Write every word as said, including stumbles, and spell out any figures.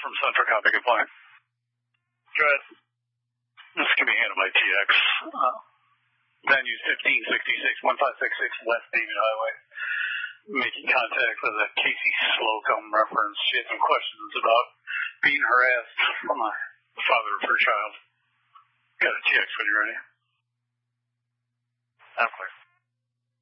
from Central Copy, good point. Go ahead. This can be handled by T X. Uh, venue fifteen sixty-six, fifteen sixty-six West David Highway. Making contact with a Casey Slocum reference. She had some questions about being harassed from a father of her child. Got a T X when you're ready. I'm clear.